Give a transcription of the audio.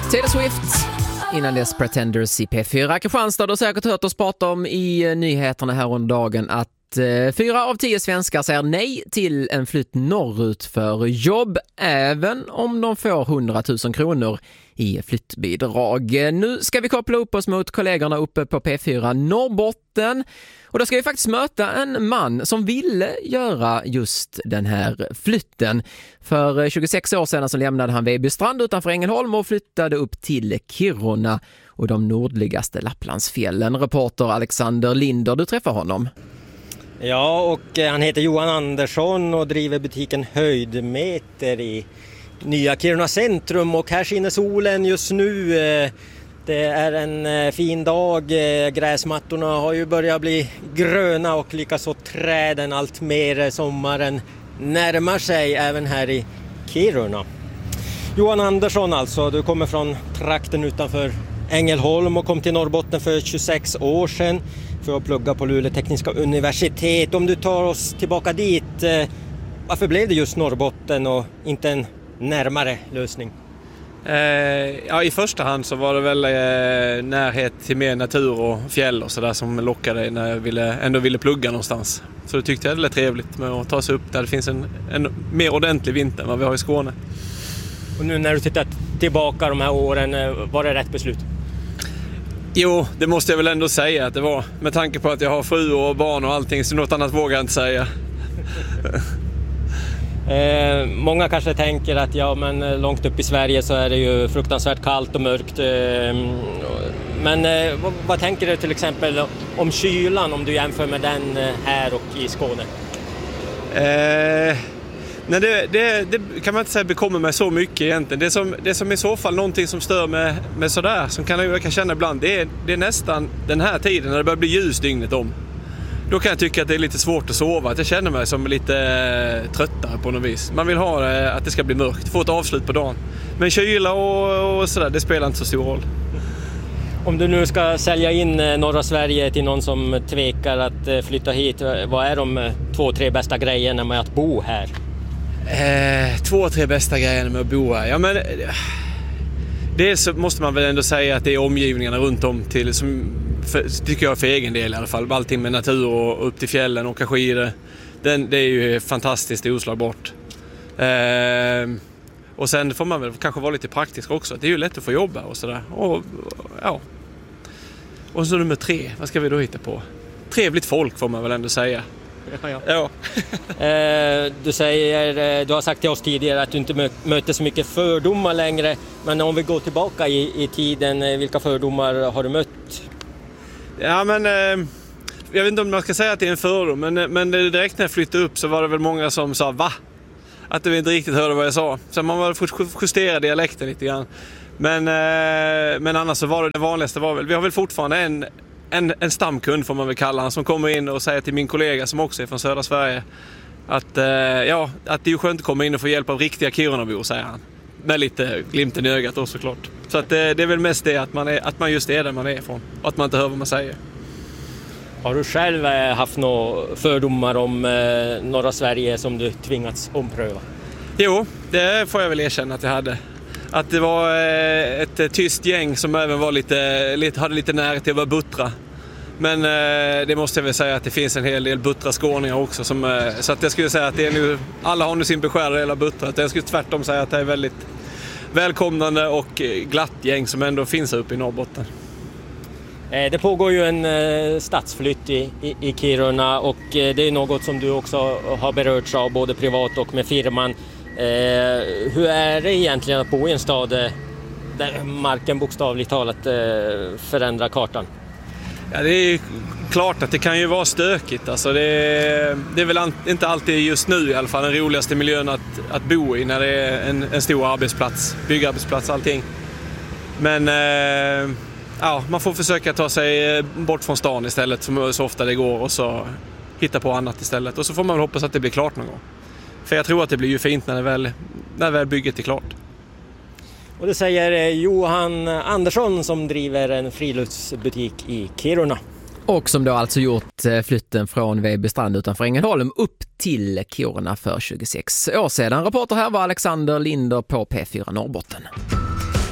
Taylor Swift, innan dess Pretenders i P4. Kristianstad har säkert hört oss prata om i nyheterna här under dagen att 4 av 10 svenskar säger nej till en flytt norrut för jobb, även om de får 100 000 kronor i flyttbidrag. Nu ska vi koppla upp oss mot kollegorna uppe på P4 Norrbotten. Och då ska vi faktiskt möta en man som ville göra just den här flytten. För 26 år sedan så lämnade han Vebystrand utanför Ängelholm och flyttade upp till Kiruna och de nordligaste Lapplandsfjällen. Reporter Alexander Linder, du träffar honom. Ja, och han heter Johan Andersson och driver butiken Höjdmeter i nya Kiruna centrum. Och här skiner solen just nu. Det är en fin dag. Gräsmattorna har ju börjat bli gröna och likaså träden allt mer. Sommaren närmar sig även här i Kiruna. Johan Andersson alltså, du kommer från trakten utanför Ängelholm och kom till Norrbotten för 26 år sedan för att plugga på Luleå tekniska universitet. Om du tar oss tillbaka dit, varför blev det just Norrbotten och inte en närmare lösning? Ja, i första hand så var det väl närhet till mer natur och fjäll och sådär som lockade när jag ändå ville plugga någonstans. Så det tyckte jag det var trevligt med att ta sig upp där det finns en mer ordentlig vinter än vad vi har i Skåne. Och nu när du tittar tillbaka de här åren, var det rätt beslut? Jo, det måste jag väl ändå säga att det var. Med tanke på att jag har fru och barn och allting, så något annat vågar jag inte säga. Många kanske tänker att men långt upp i Sverige så är det ju fruktansvärt kallt och mörkt. Men vad tänker du till exempel om kylan om du jämför med den här och i Skåne? Nej, det kan man inte säga bekommer mig så mycket egentligen. Det som i så fall någonting som stör med sådär, som jag kan känna ibland, det är nästan den här tiden när det börjar bli ljus dygnet om. Då kan jag tycka att det är lite svårt att sova, att jag känner mig som lite tröttare på något vis. Man vill ha att det ska bli mörkt, få ett avslut på dagen. Men kyla och sådär, det spelar inte så stor roll. Om du nu ska sälja in norra Sverige till någon som tvekar att flytta hit, vad är de 2-3 bästa grejerna med att bo här? 2-3 bästa grejerna med att bo här? Ja, men dels så måste man väl ändå säga att det är omgivningarna runt om till, som tycker jag för egen del i alla fall. Allting med natur och upp till fjällen och skidor. Det är ju fantastiskt oslagbart. Och sen får man väl kanske vara lite praktisk också. Det är ju lätt att få jobba och sådär. Ja. Och så nummer 3, vad ska vi då hitta på? Trevligt folk får man väl ändå säga. Ja. Du har sagt till oss tidigare att du inte möter så mycket fördomar längre. Men om vi går tillbaka i tiden, vilka fördomar har du mött? Ja, men jag vet inte om man ska säga att det är en fördom, men direkt när jag flyttade upp så var det väl många som sa va? Att du inte riktigt hörde vad jag sa. Så man var fått justera dialekten lite grann. Men annars så var det vanligaste var väl, vi har väl fortfarande en stamkund får man väl kalla han, som kommer in och säger till min kollega som också är från södra Sverige att att det är ju skönt att komma in och få hjälp av riktiga Kirunabor, säger han. Med lite glimten i ögat då såklart. Så att det är väl mest det att man just är där man är ifrån och att man inte hör vad man säger. Har du själv haft några fördomar om norra Sverige som du tvingats ompröva? Jo, det får jag väl erkänna att jag hade. Att det var ett tyst gäng som även var hade lite nära till att vara buttra. Men det måste jag väl säga att det finns en hel del buttra skåningar också. Så att jag skulle säga att det är nu, alla har nu sin beskärda del av buttra. Jag skulle tvärtom säga att det är väldigt välkomnande och glatt gäng som ändå finns uppe i Norrbotten. Det pågår ju en stadsflytt i Kiruna och det är något som du också har berörts av både privat och med firman. Hur är det egentligen att bo i en stad där marken bokstavligt talat förändrar kartan? Ja, det är klart att det kan ju vara stökigt. Alltså det är väl inte alltid just nu i alla fall den roligaste miljön att bo i när det är en stor arbetsplats, byggarbetsplats, allting. Men man får försöka ta sig bort från stan istället så ofta det går och så hitta på annat istället. Och så får man väl hoppas att det blir klart någon gång. För jag tror att det blir ju fint när väl bygget är klart. Och det säger Johan Andersson som driver en friluftsbutik i Kiruna. Och som då alltså gjort flytten från Vebystrand utanför Ängelholm upp till Kiruna för 26 år sedan. Reporter här var Alexander Linder på P4 Norrbotten.